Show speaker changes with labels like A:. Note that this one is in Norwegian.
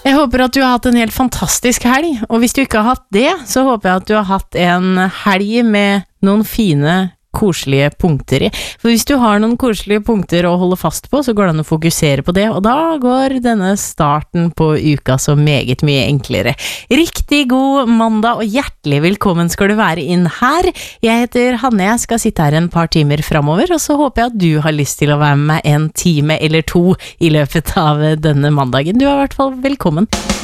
A: Jeg håper at du har hatt en helt fantastisk helg, og hvis du ikke har hatt det, så håper jeg at du har hatt en helg med noen fine, koselige punkter i. For hvis du har noen koselige punkter å holde fast på, så går det an å fokusere på det, og da går denne starten på uka så meget mye enklere. Riktig god mandag, og hjertelig velkommen skal du være inn her. Jeg heter Hanne, jeg skal sitte her en par timer fremover, og så håper jeg at du har lyst til å være med meg en time eller to i løpet av denne mandagen. Du er i hvert fall velkommen.